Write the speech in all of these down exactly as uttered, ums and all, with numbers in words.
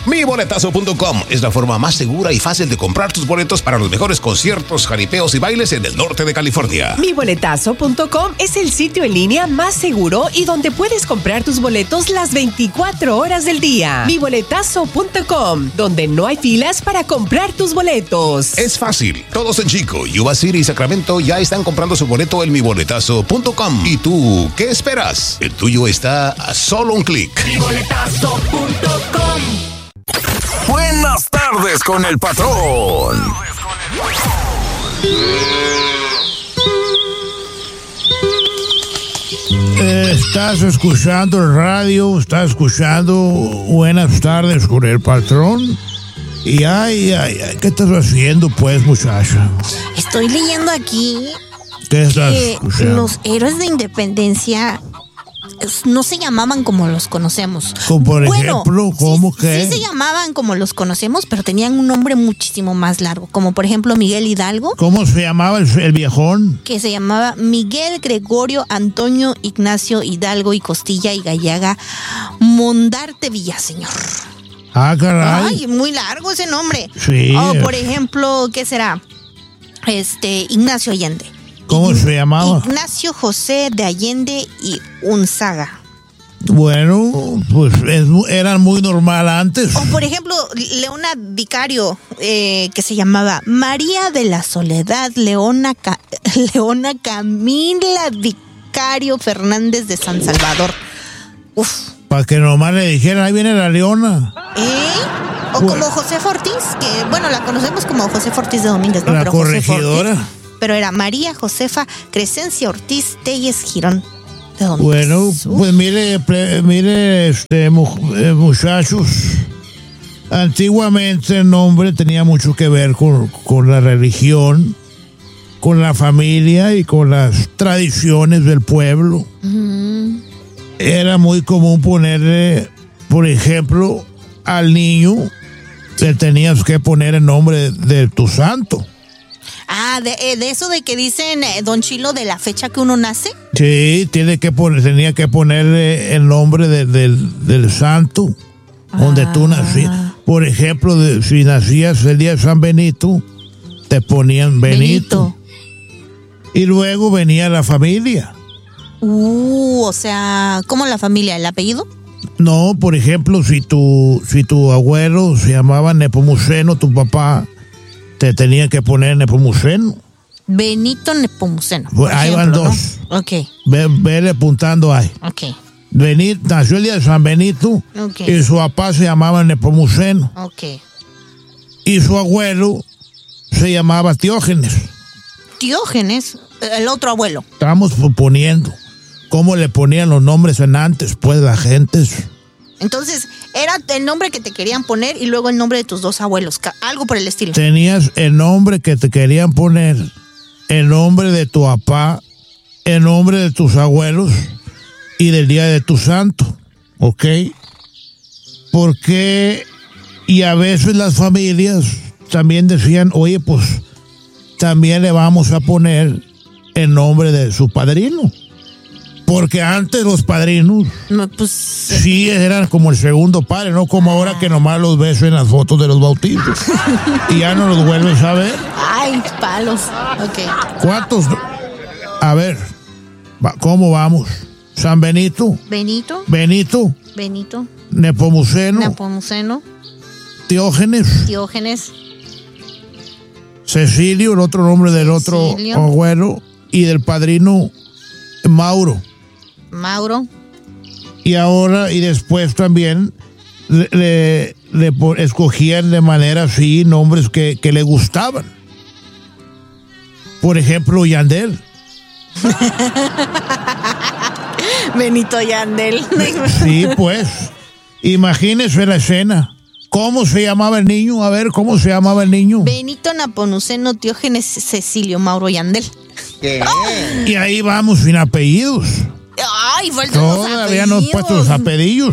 mi boletazo punto com es la forma más segura y fácil de comprar tus boletos para los mejores conciertos, jaripeos y bailes en el norte de California. mi boletazo punto com es el sitio en línea más seguro y donde puedes comprar tus boletos las veinticuatro horas del día. mi boletazo punto com, donde no hay filas para comprar tus boletos. Es fácil. Todos en Chico, Yuba City y Sacramento ya están comprando su boleto en mi boletazo punto com. ¿Y tú qué esperas? El tuyo está a solo un clic. mi boletazo punto com. Buenas tardes con el patrón. Estás escuchando el radio, estás escuchando Buenas tardes con el patrón. Y ay, ay, ay, ¿qué estás haciendo pues, muchacha? Estoy leyendo aquí ¿Qué estás que escuchando? los héroes de independencia no se llamaban como los conocemos. Como por Bueno, ejemplo, ¿cómo sí, que? Sí se llamaban como los conocemos, pero tenían un nombre muchísimo más largo, como por ejemplo Miguel Hidalgo, ¿Cómo se llamaba el, el viejón? que se llamaba Miguel Gregorio Antonio Ignacio Hidalgo y Costilla y Gallaga Mondarte Villaseñor. Ah, caray. Ay, muy largo ese nombre. Sí. O por ejemplo, ¿qué será? Este, Ignacio Allende. ¿Cómo se llamaba? Ignacio José de Allende y Unzaga. Bueno, pues es, eran muy normal antes. O por ejemplo, Leona Vicario, eh, que se llamaba María de la Soledad Leona, Ca- Leona Camila Vicario Fernández de San Salvador. Uf. Para que nomás le dijeran, ahí viene la leona. ¿Eh? O como Josefa Ortiz, que bueno, la conocemos como Josefa Ortiz de Domínguez, ¿no? La Pero Josefa corregidora. Ortiz, pero era María Josefa Crescencia Ortiz Telles Girón de Domínguez. Bueno, Uf. pues mire, pre- mire, este, mu- eh, muchachos, antiguamente el nombre tenía mucho que ver con, con la religión, con la familia y con las tradiciones del pueblo. Mm. Era muy común ponerle, por ejemplo, al niño, le tenías que poner el nombre de, de tu santo. Ah, de, eh, de eso de que dicen, eh, Don Chilo, de la fecha que uno nace. Sí, tiene que poner, tenía que ponerle el nombre de- del, del santo donde Ah. tú nacías. Por ejemplo, de- si nacías el día de San Benito, te ponían Benito. Benito. Y luego venía la familia. Uh, o sea, ¿cómo la familia? ¿El apellido? No, por ejemplo, si tu, si tu abuelo se llamaba Nepomuceno, tu papá te tenía que poner Nepomuceno. Benito Nepomuceno. Pues por ahí van ejemplo, dos. ¿no? Ok, Ve, vele apuntando ahí. ok, Benito, nació el día de San Benito Ok. y su papá se llamaba Nepomuceno. ok. Y su abuelo se llamaba Teógenes. Diógenes, el otro abuelo. Estamos poniendo cómo le ponían los nombres en antes, pues la gente. Entonces, era el nombre que te querían poner y luego el nombre de tus dos abuelos, ca- algo por el estilo. Tenías el nombre que te querían poner, el nombre de tu papá, el nombre de tus abuelos y del día de tu santo, ¿ok? Porque, y a veces las familias también decían, oye, pues también le vamos a poner el nombre de su padrino. Porque antes los padrinos No, pues, sí eran como el segundo padre, no como ahora que nomás los ves en las fotos de los bautizos. Y ya no los vuelves a ver. ay, palos. Ok. ¿Cuántos? A ver, va- ¿cómo vamos? San Benito, Benito, Benito, Benito, Nepomuceno, Nepomuceno, Teógenes, Diógenes, Cecilio, el otro nombre del otro Cecilio. abuelo, y del padrino Mauro. Mauro. Y ahora, y después también le, le- le po- escogían de manera así nombres que, que le gustaban. Por ejemplo, Yandel. Benito Yandel. Sí, pues. Imagínese la escena. ¿Cómo se llamaba el niño? A ver, ¿cómo se llamaba el niño? Benito Nepomuceno Diógenes Cecilio Mauro Yandel. Y ahí vamos sin apellidos. Ay, faltan los Todavía no he apellidos. puesto los apellidos.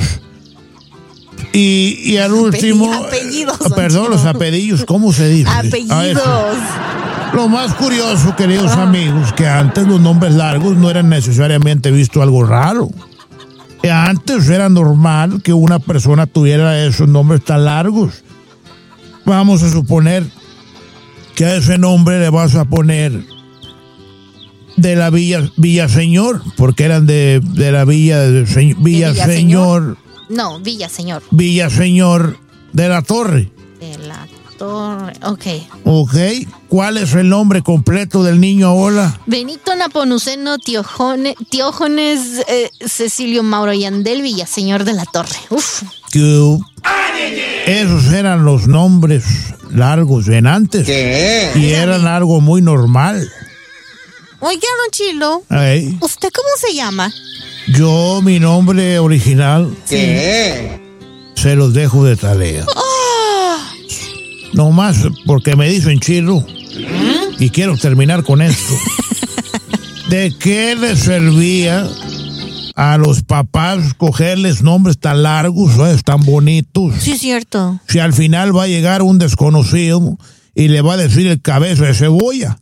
Y, y al último. apellidos, eh, Perdón, don los Chino. apellidos, ¿cómo se dice? A Apellidos. ver, lo más curioso, queridos amigos, que antes los nombres largos no eran necesariamente visto algo raro. Antes era normal que una persona tuviera esos nombres tan largos. Vamos a suponer que a ese nombre le vas a poner de la Villa Villaseñor, porque eran de, de la Villa de se, Villaseñor. No, Villaseñor. Villaseñor de la Torre. De la Torre, ok. Ok, ¿cuál es el nombre completo del niño ahora? Benito Naponuceno Tiojone, Tiójones eh, Cecilio Mauro Yandel Villaseñor de la Torre. Uf. Que, esos eran los nombres largos en antes. ¿Qué? Y eran algo muy normal. Oiga, don Chilo, Ey. ¿usted cómo se llama? Yo, mi nombre original, ¿Qué? se los dejo de tarea. Oh. No más porque me dicen Chilo. ¿Mm? Y quiero terminar con esto. ¿De qué les servía a los papás cogerles nombres tan largos, ¿sabes? Tan bonitos? Sí, es cierto. Si al final va a llegar un desconocido y le va a decir el cabeza de cebolla.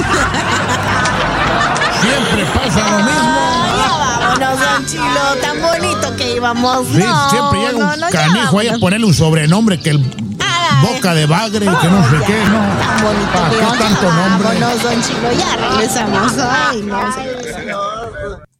Siempre pasa lo mismo. Ah, vámonos, don Chilo, tan bonito que íbamos. Sí, no, siempre llega no, un no, canijo ahí a ponerle un sobrenombre que el Ay. boca de bagre, que no sé qué, no. Tan bonito ¿Para que qué íbamos. tanto nombre? Vámonos, don Chilo, ya regresamos. Ay, no se pasa.